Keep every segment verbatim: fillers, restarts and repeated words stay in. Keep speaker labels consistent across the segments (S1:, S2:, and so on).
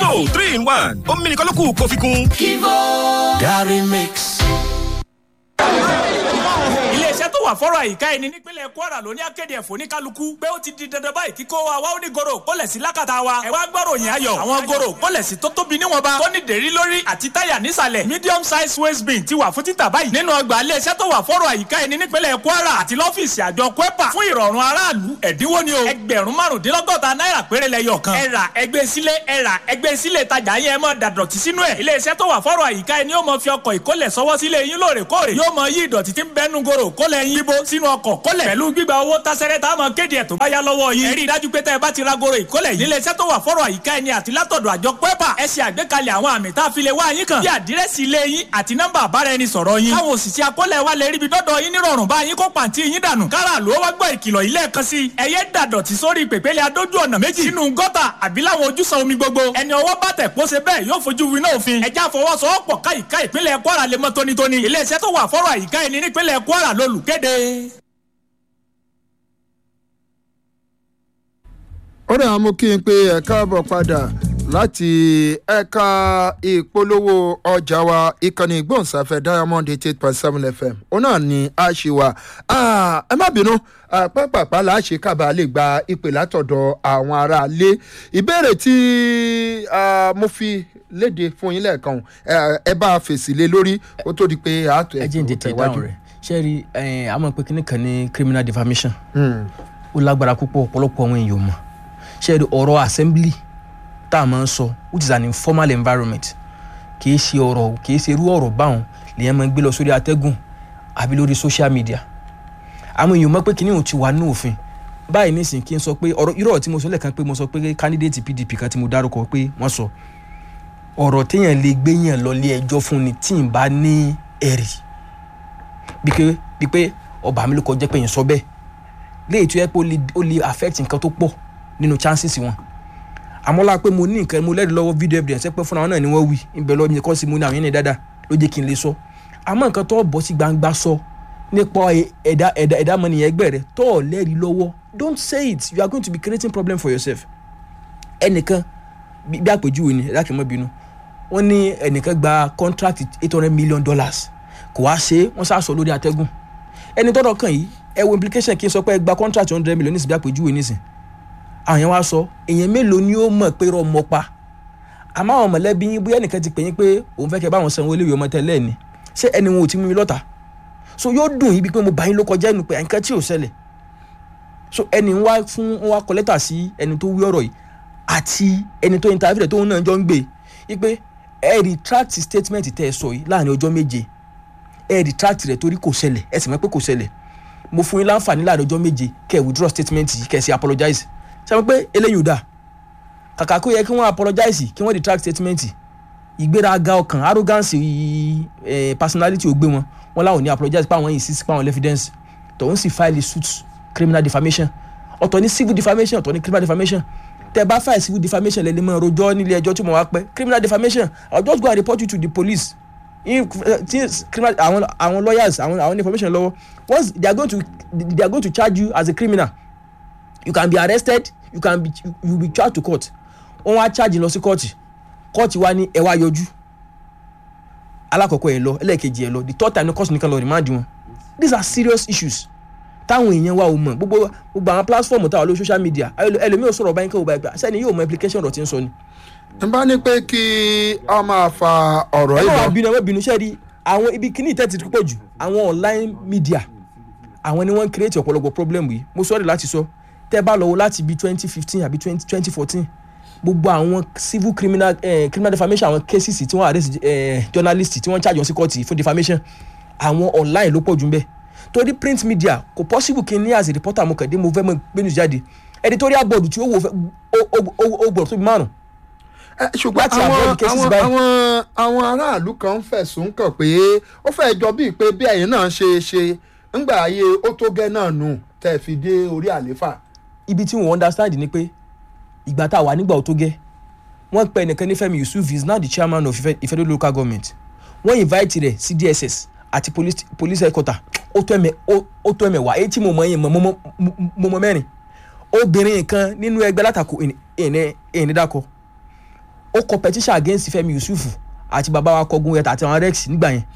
S1: Kivo three in one. Ó mímí nìkan ló kù kó fi kún.
S2: Kivo Gary Mix.
S3: Iléeṣẹ́ tó wà fọ́rọ̀ àyíká ẹni nípínlẹ̀ Kwara ló ní akéde ẹ̀fọ́ ní kálukú pé ó ti di dandan báyìí kíkó wa wá ó ní goro kólẹ̀ sí lákàtà wa. ẹ wá gbọ́rọ̀ yẹn ayọ̀. àwọn goro kólẹ̀ sí tó tóbi níwọ̀nba tó ní dèrí lórí àti táyà nísàlẹ̀ medium size waste bin ti wà fún títà báyìí nínú ọgbà iléeṣẹ́ tó wà fọ́rọ̀ àyíká ẹni nípínlẹ̀ Kwara àti lọ́fíìsì àjọ kwepa fún ìrọ̀rùn aráàlú ẹ̀dínwó ni o ẹgbẹ̀rún márùndínlọ́gọ́ta náírà péré lẹ́yọ̀ kan. ẹ rà ẹgbẹ́ sílé ẹ rà ẹgbẹ́ sílé tajà yẹn mọ́ dàdọ̀tí sínú ẹ̀. iléeṣẹ́ tó wà fọ́rọ̀ àyíká ẹni yóò mọ fi ọkọ̀ ìkólẹ̀ sọ́wọ́ sílé yín lóòrèkóòrè yóò mọ yí ìdọ̀tí tí ń bẹ́nu goro kólẹ̀ yín bó sínú ọkọ̀ kólẹ̀ pẹ̀lú gbígba owó tásẹ̀rẹ̀ tá a mọ̀ kéde ẹ̀ tó bá yá lọ́wọ́ yín. ẹ rí i dájú pé tẹ́ ẹ bá ti ra goro ìkólẹ̀ yìí níléeṣẹ́ tó wà fọ́rọ̀ àyíká ẹni àti látọ̀dọ̀ àjọ pẹ́pà ẹ ṣe àgbékalẹ̀ àwọn àmì tá a fi lè wá yín kàn bí àdírẹ́sì ilé yín àti nọ́mbà àbára ẹni sọ̀rọ̀ yín. káwọn òṣìṣẹ́ akólẹ̀ wa lè ríbi dọ́dọ̀ yín nírọ̀rùn bá yín kó pàǹtí yín dànù. káràlú ó wá gbọ́ ìkìlọ̀ ilé ẹ̀kan sí ẹ yé dàdọ̀tí sórí pèpéle adójú ọ̀nà méjì sínú gọ́tà àbí láwọn ojúsàn omi gbogbo. ẹni ọwọ́ bá tẹ̀ kó ṣe bẹ́ẹ̀ yóò fojú winá òfin. ẹja fọwọ́sowọ́pọ̀ káyìíká ìpínlẹ̀ Kwara lè mọ́ tónítóní. iléeṣẹ́ tó wà fọ́rọ̀ àyíká ẹni nípínlẹ̀ Kwara lolùkéde.
S4: ó dẹ̀ àmú kí n pe ẹ̀ka àbọ̀ padà láti ẹ̀ka ìpolówó ọjà wa ìkànnì ìgbóhùnsáfẹ́ Diamond eighty eight point seven F M ó náà ní a ṣe wà ẹ má bínú pápápá là á ṣe kábà lè gba ìpè látọ̀dọ̀ àwọn aráalé ìbéèrè tí mo fi léde fún yín lẹ́ẹ̀kan ẹ bá fèsì lé lórí ó tó di pé àátọ́
S5: ẹ̀ tó tẹ̀wájú. ṣé rí àmọ́ pé kíní kan ní criminal defamation ó lágbára púpọ̀ ọ̀pọ̀lọpọ̀ àwọn èèyàn mọ̀ ṣe ọ̀rọ̀ assembly tá a máa ń sọ which is an informal environment kì í ṣe ọ̀rọ̀ kì í ṣe irú ọ̀rọ̀ báwọn lèyàn máa ń gbé lọ sórí atẹ́gùn àbí lórí social media àwọn èèyàn mọ̀ pé kíní òun ti wà ní òfin báyìí nísìnyí kí n sọ pé ọ̀rọ̀ irọ́ tí mo sọ lẹ́ẹ̀kan pé mo sọ pé candidate P D P kan tí mo dárúkọ pé wọ́n sọ ọ̀rọ̀ téèyàn lè gbé yàn lọ lé ẹjọ́ fún ni tí n bá ní ẹ̀rí bí pé ọba mi ló kọjá pé yẹn sọ bẹ́ẹ̀ léyìí tó yẹ pé ó lè affect nǹkan tó pọ̀ nínú chances wọn àmọ́lá pé mo ní nǹkan mo lẹ́rìí lọ́wọ́ video evidence pé fúnra wọn náà ni wọ́n wí ìbẹ̀ lọ́ọ́ mi kọ́ sí mo ní àwọn yẹn ní dáadáa ló jẹ́ kí n lè sọ àmọ́ nǹkan tó bọ́ sí gbangba sọ nípa ẹ̀dá ẹ̀dá ẹ̀dá mọ́nìyàn ẹgbẹ́ rẹ̀ tó lẹ́rìí lọ́wọ́ don't say it you are going to be creating problem for yourself. ẹnìkan bí àpèjúwe ni ẹ̀dá kì í mọ́ bínú wọ́n ní ẹnìkan gba contract eight hundred million dollars kò wá ṣe wọ́n sá sọ lórí atẹ́gùn ẹni tọ́dọ̀ kàn yìí ẹ wo implication kí n sọ pé ẹ gba contract one hundred million nísìnyí bí àpèjúwe nísìnyí àwọn yẹn wá sọ èèyàn mélòó ni ó mọ̀ pé rọ mọ́ pa àmọ́ àwọn mọ̀lẹ́bí yín bóyá ẹnìkan ti pè yín pé òun fẹ́ kẹ́ báwọn sanwó iléèwé ọmọ tẹ́lẹ̀ ni ṣé ẹni wọn ò ti mú mi lọ́ta so yóò dùn yín bí pé mo bá yín ló kọjá ẹnu pé nǹkan tí ò ṣẹlẹ̀ so ẹni wá fún wa kọ lẹ́tà sí ẹni tó wí ọ̀rọ̀ yìí àti ẹni tó interview rẹ̀ tóun náà jọ ń gbé yí pé ẹ retract statement tẹ́ ẹ sọ yìí láàrin ọjọ́ méje ẹ retract rẹ̀ torí kò ṣẹlẹ̀ ẹ sì mọ̀ pé kò ṣẹlẹ̀ mo fún yín láǹfààní láàrin ọjọ́ méje kẹ́ ẹ withdraw statement yìí kẹ́ ẹ sì apologize ṣe mọ̀ pé eléyìí ò dáa kàkà kó yẹ kí wọ́n apologize kí wọ́n retract statement ìgbéraga ọkàn arrogance eh, personality ò gbé wọn wọn láwọn ní apologize pa àwọn insist pa àwọn evidence tòun sì file suit criminal defamation ọ̀tọ̀ ní civil defamation ọ̀tọ̀ ní criminal defamation tẹ́ bá file civil defamation lè lè mọ rojọ́ nílé ẹjọ́ tí mo wá pẹ́ criminal defamation I'll just go and report you to the police in uh, criminal àwọn àwọn lawyers àwọn àwọn information lọ́wọ́ once they are going to they are going to charge you as a criminal you can be arrested you can be you will be charged to court wọ́n wá charge lọ sí court court wá ní ẹ wá yọjú alákọ̀ọ́kọ́ ẹ lọ ẹlẹ́ẹ̀kejì ẹ lọ the third time ní court nìkan lọ remand wọn these are serious issues táwọn èèyàn wà ó mọ̀ gbogbo gbogbo àwọn platform táwọn lórí social media ẹlòmíràn sọ̀rọ̀ báyìí kẹ́wọ́ báyìí sẹ́ni yóò mọ implication ọ̀rọ̀ tí ń sọ ni.
S4: n bá ní pé kí a máa fa ọ̀rọ̀ yìí lọ.
S5: ẹ máa bínú ẹ máa bínú sẹ́ẹ̀rí àwọn ibi kíní ìtẹ́tì tó pọ̀ jù àwọn online media àwọn ni wọ́n create ọ̀pọ̀lọpọ̀ problem yìí mo sọ̀rọ̀ láti sọ tẹ́ bá lọ́wọ́ láti bí twenty fifteen àbí twenty fourteen gbogbo àwọn civil criminal eh, criminal defamation àwọn cases tí wọ́n arrest eh, journalist tí wọ́n charge wọn sí court fún defamation àwọn online ló pọ̀ jù ń bẹ́ẹ̀ torí print media kò possible kí n ní as a reporter mo kàn dé mo fẹ́ mọ gbé news jáde editorial board tí ó wò fẹ́ ó gbọ́dọ̀ tó bí márùn.
S4: ṣùgbọ́n àwọn àwọn àwọn àwọn aráàlú kan ń fẹ̀sùn kàn pé ó fẹ́ jọ bíi pé bí ẹ̀yin náà ṣe ṣe ńgbà ayé ó tó gẹ́ náà nù tẹ̀ fi dé orí àléfà.
S5: ibi tí wọ́n understand ni pé ìgbà tá a wà nígbà ó tó gẹ́ wọ́n pe ẹnìkan ní Fẹ́mi Yusuf is now the chairman of Ifedo local government wọ́n invite rẹ̀ sí D S S àti police police headquarter ó tó ẹ̀mẹ̀ ó tó ẹ̀mẹ̀ wá èyí tí mo mọ̀ yẹn mo mọ̀ mẹ́rin obìnrin kan nínú ẹgbẹ́ látakò ẹ̀ẹ́nì ẹ̀ẹ́nì dákọ̀ ó kọ petition against Fẹ́mi Yusufu àti bàbá wa Kọ́gun Yẹta àti àwọn Rex nígbà yẹn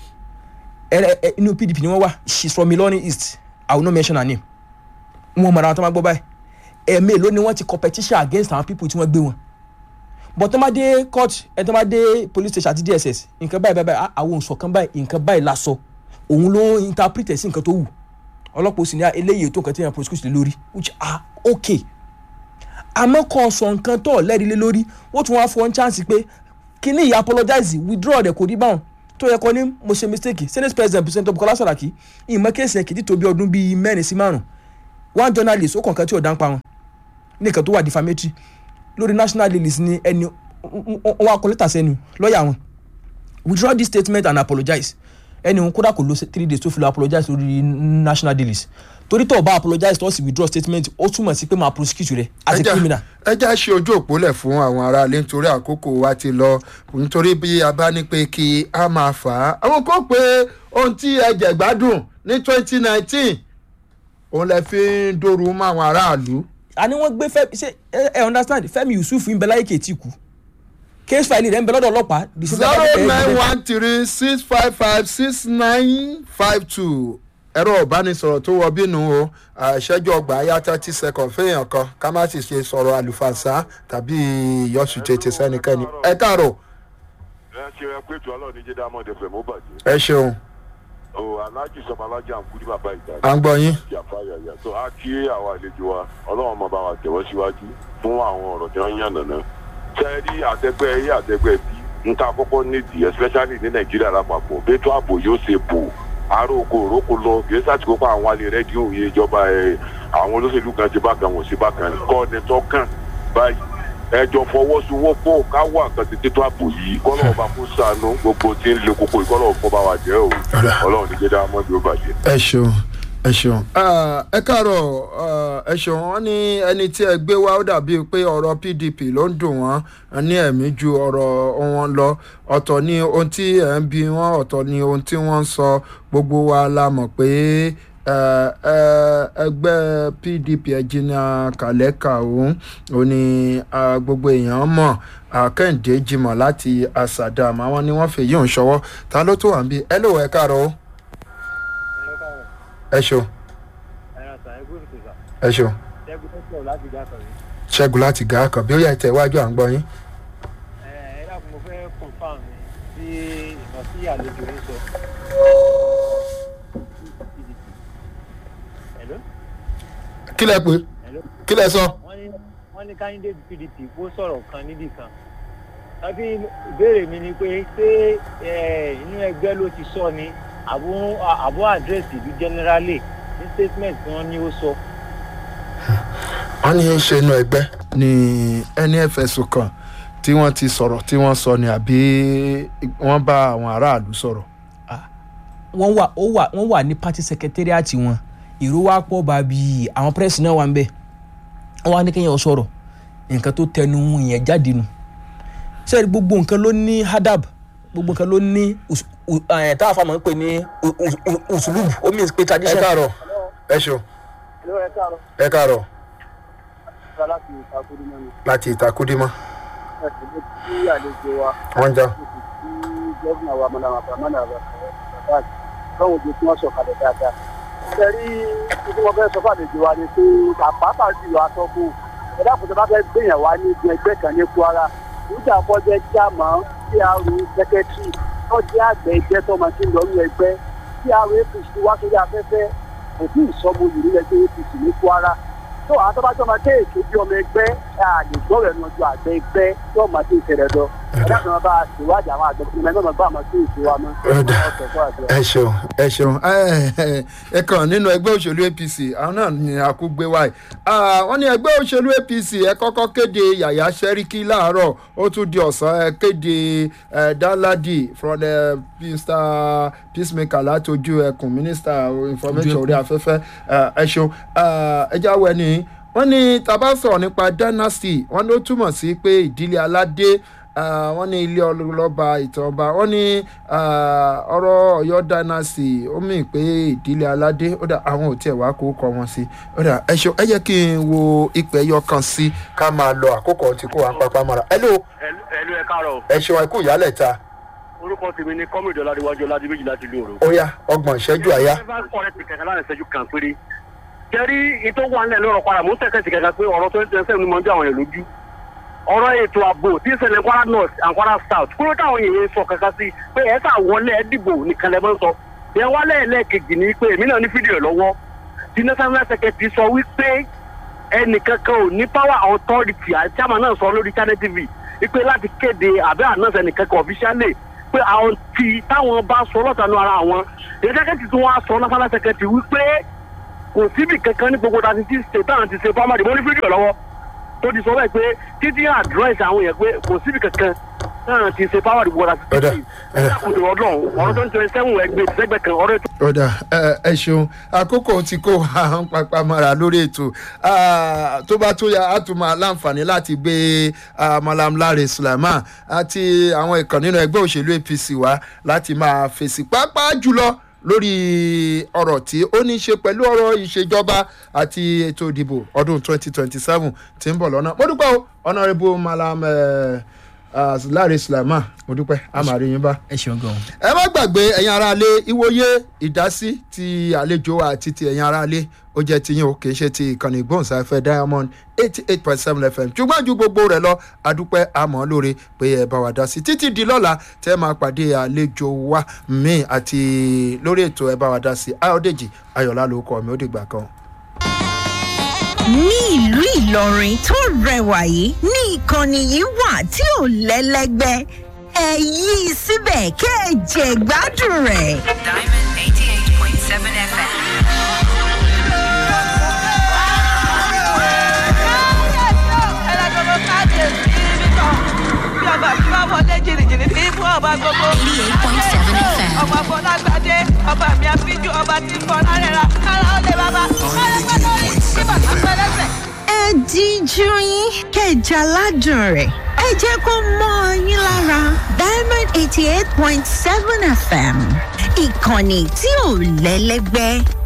S5: inú P D P ni wọ́n wà. She's from Ilorin East, I will not mention her name. Wọ́n mọ̀ ara wọn tó máa gbọ́ báyìí ẹ̀ẹ́mẹ́ ló ni wọ́n ti kọ petition against àwọn people tí wọ́n gbé wọn. But tó máa dé court ẹ̀ tó máa dé police station àti D S S nǹkan báyìí báyìí àwọn òǹsọ̀kan báyìí nǹkan báyìí la sọ òun ló interpret sí nǹkan tó wù ọlọ́pàá sì ní eléyìí tó nǹkan tí wọ́n prosecute lé lórí which are okay. Àmọ́ kan sọ nǹkan tó lẹ́rìí lé lórí wọ́n tún wá fún wọn chance pé kíní yìí apologize withdraw rẹ̀ kò rí báwọn tó yẹ kọ́ ní mo ṣe mistake. Senate president Senator Bukola Saraki ìmọ̀ kéèsì yẹn kìí tó bí ọdún bíi mẹ́rin sí márùn-ún one journalist ó kàn kan tí ò dá ń pa wọn ní nǹkan tó wà defamatory lórí national release ní ẹni wọ́n wá kọ lẹ́tà sẹ́nu lọ́ọ̀yà wọn withdraw this statement and apologize ẹni òun kódà kò lo three days tó fi lọ apologize lórí national release torí tó o bá apologize tó o sì withdraw statement ó túmọ̀ sí pé máa prosecute rẹ as a criminal.
S4: ẹ já ṣe ojú òpólẹ̀ fún àwọn aráalé nítorí àkókò wa ti lọ nítorí bí a bá ní pé kí a máa fà á àwọn kò pé ohun tí ẹ jẹ gbádùn ní twenty nineteen òun lè fi ń dòrú mọ́ àwọn aráàlú.
S5: àní wọ́n gbé fẹ́ ṣe ẹ understand Fẹ́mi Yusuf ń bẹ láyé kèétí kù case file rẹ̀ ń bẹ lọ́dọ̀ ọlọ́pàá.
S4: zero nine one three six five five six nine five two ẹ̀rọ ìbánisọ̀rọ̀ tó wọ bínú o ìṣẹ́jú ọgbà ayá thirty seconds fẹ́yàn kan ká má sì ṣe sọ̀rọ̀ àlùfànṣá tàbí ìyọ̀sù tètè sẹ́nikẹ́ni. ẹ káàárọ̀.
S6: ẹ ṣe ẹ pé ètò ọlọ́run ní jẹ́dá mọ́tò fẹ̀ mọ́ bàjẹ́.
S4: ẹ ṣeun.
S6: o aláàjì sọmọ alájà ń kú ní bàbá ìgbà.
S4: à ń gbọ́ yín.
S6: ìjàpá yàyà tó a kí àwọn àlejò wa ọlọ́run ọmọ bá wa tẹ̀wọ́ síwájú fún àwọn ọ̀rọ̀ tí wọ́n yàn nàná. sẹ́ẹ̀rí àtẹ́gbẹ́ yé àtẹ́gbẹ́ bí nǹkan àkọ́kọ́ nídìí especially ní nàìjíríà lápapọ̀ bẹ́tọ̀ ààbò yóò ṣe bò aróko òróko lọ kì í sàtìkó pa àwọn alẹ́ rẹ́díò yé ìjọba ẹ̀ àwọn olóṣèlú kan ti bá kan wọ́n sí bá kan kọ́ ni tọ́kàn báyìí ẹjọ́ fọwọ́sowọ́pọ̀ káwọ́ àkàtì tètò ààbò yìí kọ́lọ́ ọba kó sànú gbogbo tí ń le koko ìkọ́lọ́ ọ̀fọ́ bá wa jẹ́ o ọlọ́run ní jẹ́dá mọ́tò ó bàjẹ́.
S4: ẹ ṣeun ẹ ṣeun ẹ káàárọ̀ ẹ ṣeun wọn ní ẹni tí ẹ gbé wá ó dàbí pé ọ̀rọ̀ P D P ló ń dùn wọ́n ní ẹ̀mí ju ọ̀rọ̀ wọn lọ ọ̀tọ̀ ni ohun tí ẹ̀ ń bi wọ́n ọ̀tọ̀ ni ohun tí wọ́n ń sọ gbogbo wa la mọ̀ pé ẹgbẹ́ P D P ẹ̀jìnà kàlẹ́kà òun ò ní gbogbo èèyàn mọ̀ Kẹ́hìndé Jimoh láti Asadam àwọn ni wọ́n fèyí òun ṣọwọ́ ta ló tó wà ń bí ẹ lóò ẹ káàárọ̀ o. ẹ ṣeun ẹ ṣeun ṣẹ́gun láti gà á kàn bí ó yà tẹ̀ wájú à ń gbọ́ yín.
S7: ẹ dákun mo fẹ́ confam mi sí ìmọ̀ sí àlejò yín sọ.
S4: kí lẹ pé kí lẹ sọ.
S7: wọ́n ní candidate P D P kó sọ̀rọ̀ kan níbì kan tàbí ìbéèrè mi ni pé ṣé inú ẹgbẹ́ ló ti sọ ni àbọ̀ àdírẹ́sì ìlú generally ní statement tí wọ́n ní ó sọ.
S4: wọ́n ní í ṣe inú ẹgbẹ́ ní N F S kan tí wọ́n ti sọ̀rọ̀ tí wọ́n sọ ni àbí wọ́n bá àwọn aráàlú sọ̀rọ̀.
S5: wọ́n wà ó wà wọ́n wà ní party secretariat wọn ìró wa pọ̀ bàbí àwọn press náà wà ń bẹ̀ wọ́n wá ní kéèyàn sọ̀rọ̀ nǹkan tó tẹnu yẹn jáde nù sẹ́ẹ̀rì gbogbo nǹkan ló ní hadab gbogbo nǹkan ló ní tá a fa máa ń pè ní usulubu ó means pé tradition.
S4: ẹ káàárọ̀ ẹ ṣeun ẹ káàárọ̀ láti ìtakùdímọ́. wọ́n já.
S8: sẹ́rí tí wọ́n fẹ́ sọ fún àlejò wa ni pé àpápá sí ìlú asọ́kù ẹ̀dá kò tó bá fẹ́ gbìyànjú wa ní ibi ẹgbẹ́ kan ní Kwara nígbà kọjá tí a mọ̀ tí a rú sẹ́kẹ́tì tó jẹ́ àgbẹ̀ ẹgbẹ́ tó máa ti ń lọ́rú ẹgbẹ́ tí a rú A P C wá sórí afẹ́fẹ́ kò tí ì sọmọ yìí nílẹ̀ tó A P C ní Kwara tó àwọn tọ́bátọ́ máa kéèké bí ọmọ ẹgbẹ́ àlè gbọ́rọ̀ ẹnu ọjọ́ àgbẹ̀ ẹgbẹ́ tó máa ti ìṣẹ̀lẹ̀ lọ ẹ̀dá kan bá ṣèwádìí àwọn àgbẹ̀ fún mi náà bá máa tó ìṣèwà mọ́.
S4: ẹ ṣeun ẹ ṣeun ẹ kàn nínú ẹgbẹ́ òṣèlú A P C àwọn náà ní àkúgbé wáyé wọ́n ní ẹgbẹ́ òṣèlú A P C ẹ kọ́kọ́ kéde Yàyà Sẹ́ríkì láàárọ̀ ó tún di ọ̀sán ẹ kéde Danladi from the Mister Peacemaker látọjú ẹkùn Minister Information orí afẹ́fẹ́ ẹ ṣeun ẹ jáwé ni wọ́n ní tá bá sọ̀rọ̀ nípa dynasty wọ́n ló túmọ̀ sí pé ìdílé aládé wọ́n ní ilé ọlọ́ba ìtàn ọba wọ́n ní ọ̀rọ̀ ọ̀yọ́ dynasty ó mì pé ìdílé aládé ó dà àwọn ò tiẹ̀ wá kó kọ wọn sí ó dà ẹ ṣe ẹ jẹ́ kí n wo ìpè ẹyọ kan sí ká máa lọ àkókò tí kò wá ń papá mọ́ra. ẹ ló
S9: ẹ káàárọ̀.
S4: ẹ ṣe wa ikú ìyálẹ̀ ta.
S9: orúkọ tèmi ni kọ́mìdì ọ̀làdíwájú ọ̀làdíméjì láti ilé òru.
S4: ó yá ọgbọ̀n ìṣẹ́jú àyá.
S9: jẹ́rí ètò wà nílẹ̀ lọ́rọ̀ padà mú tẹ̀sẹ̀ kẹ̀kẹ́ pé ọ̀rọ̀ tó ń tẹ̀sẹ̀ ní mọ́jú àwọn èèyàn lójú. ọ̀rọ̀ ètò ààbò tí ń ṣẹlẹ̀ kwara north and kwara south kúrò táwọn èèyàn sọ kankan sí pé ẹ̀ sà wọlé ẹ̀ dìbò nìkan lẹ́ mọ́ sọ. yẹn wálé ẹlẹ́ẹ̀kejì ni pé èmi náà ní fídíò lọ́wọ́ tí national secretary sọ wípé ẹnìkankan ò ní power authority àti àmà náà sọ lórí channel tv wípé láti kéde àbẹ́ ànáṣẹ́ ẹnìkankan officially pé àwọn tí táwọn bá sọ lọ́tàánú ara àwọn ìrẹ́kẹ́tì tí wọ́n á sọ national secretary wípé kò síbi kankan ní gbogbo tàbí tí ṣe táwọn ti ṣe fámádì mọ́ ní fídíò lọ́wọ́ tó ti sọ bẹ́ẹ̀ pé títí àdírẹ́sì àwọn yẹn pé kò síbi kankan táwọn ti ṣe fámádì gbogbo tàbí tí ṣe ìṣàkóso ọdún ọ̀rọ̀ tó ń tẹ̀lé sẹ́wọ̀n ẹgbẹ́ ìṣẹ́gbẹ́ kan ọ̀rọ̀ ètò.
S4: ọ̀dà ẹ ṣeun àkókò tí kò àwọn pápá mara lórí ètò tó bá tó yá a tún máa láǹfààní láti gbé Malam Lanre Sulaiman àti àwọn ìkànnì nínú ẹgbẹ́ òṣèlú A P C wá láti máa fèsì pápá jùlọ lórí ọ̀rọ̀ tí ó ní í ṣe pẹ̀lú ọ̀rọ̀ ìṣèjọba àti ètò ìdìbò ọdún twenty twenty seven tí ń bọ̀ lọ́nà. mo dúpẹ́ o honourable Malam Lanre Sulaiman mo dúpẹ́ a máa rí yín bá.
S5: ẹ ṣeun gan.
S4: ẹ má gbàgbé ẹ̀yin aráalé ìwòye ìdásí ti àlejò àti ti ẹ̀yin aráalé ó jẹ́ tiyín o kì í ṣe ti ìkànnì ìgbóhùnsáfẹ́ Diamond eighty eight point seven F M ṣùgbọ́n ju gbogbo rẹ̀ lọ adúpẹ́ àmọ́ lóore pé ẹ bá wa dá sí títí di lọ́la tẹ́ máa pàdé àlejò wa míì àti lórí ètò ẹ bá wa dá sí Ayọ̀dèjì Ayọ̀lá ló kọ́ mi ó dìgbà kan.
S10: ní ìlú Ìlọrin tó rẹwà yìí ní ìkànnì yìí wà tí ò lẹ́lẹ́gbẹ́ ẹ yí i síbẹ̀ kẹ́ ẹ jẹ gbádùn rẹ̀.
S11: Diamond eighty eight point seven F M.
S12: ọba fọlágbádé ọba mi àfijù ọba tí fọlá rẹ̀ ra kára ó lè bàbá kára gbọ́dọ̀ rí bí bàbá pẹ́lẹ́sẹ̀.
S10: ẹ díjú yín kẹjà ládùn rẹ̀ ẹ jẹ́ kó mọ́ ọ yín lára Diamond eighty eight point seven F M ìkànnì tí ò lẹ́lẹ́gbẹ́.